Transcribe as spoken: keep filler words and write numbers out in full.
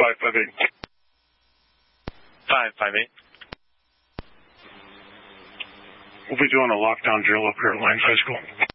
five five eight. five five eight. We'll be doing a lockdown drill up here at Lyons High School.